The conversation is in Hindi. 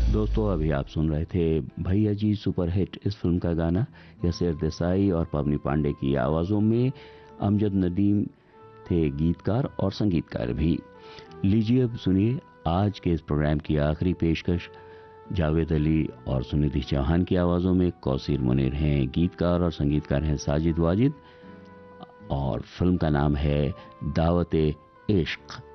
दोस्तों अभी आप सुन रहे थे भैया जी सुपर हिट इस फिल्म का गाना यसेर देसाई और पवनी पांडे की आवाज़ों में। अमजद नदीम थे गीतकार और संगीतकार भी। लीजिए अब सुनिए आज के इस प्रोग्राम की आखिरी पेशकश। जावेद अली और सुनिधि चौहान की आवाज़ों में कौसीर मुनीर हैं गीतकार और संगीतकार हैं साजिद वाजिद, और फिल्म का नाम है दावत-ए-इश्क।